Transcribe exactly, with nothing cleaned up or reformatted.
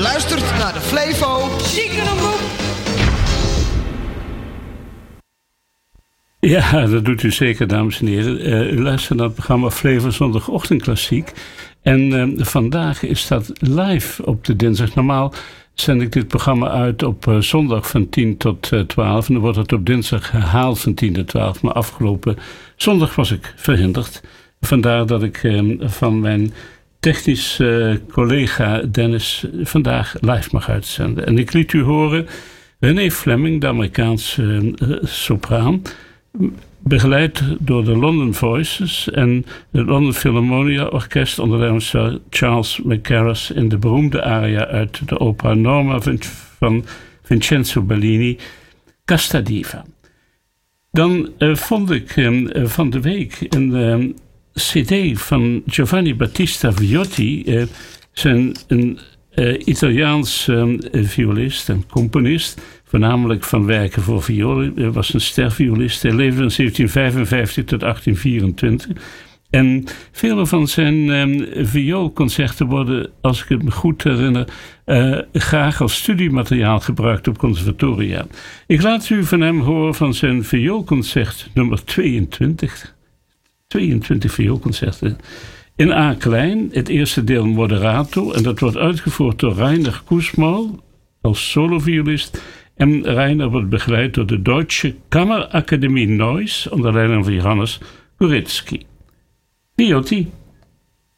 luistert naar de Flevo Ziekenomroep. Ja, dat doet u zeker, dames en heren. Uh, u luistert naar het programma Flevo Zondagochtend Klassiek. En uh, vandaag is dat live op de dinsdag. Normaal zend ik dit programma uit op uh, zondag van tien tot twaalf. En dan wordt het op dinsdag herhaald van tien tot twaalf. Maar afgelopen zondag was ik verhinderd. Vandaar dat ik uh, van mijn technisch uh, collega Dennis vandaag live mag uitzenden. En ik liet u horen René Fleming, de Amerikaanse uh, sopraan, begeleid door de London Voices en het London Philharmonia Orkest onder leiding van Charles McCarras in de beroemde aria uit de opera Norma van Vincenzo Bellini, Casta Diva. Dan uh, vond ik uh, van de week een uh, cd van Giovanni Battista Viotti, uh, zijn een uh, Italiaans uh, violist en componist, voornamelijk van werken voor viool. Hij was een sterviolist. Hij leefde van zeventien vijfenvijftig tot achttien vierentwintig. En vele van zijn um, vioolconcerten worden, als ik het me goed herinner, uh, graag als studiemateriaal gebruikt op conservatoria. Ik laat u van hem horen van zijn vioolconcert nummer tweeëntwintig. tweeëntwintig vioolconcerten. In A klein, het eerste deel moderato. En dat wordt uitgevoerd door Rainer Kussmaul als soloviolist. En Rainer wordt begeleid door de Deutsche Kammerakademie Neuss onder leiding van Johannes Goretzky. Viotti.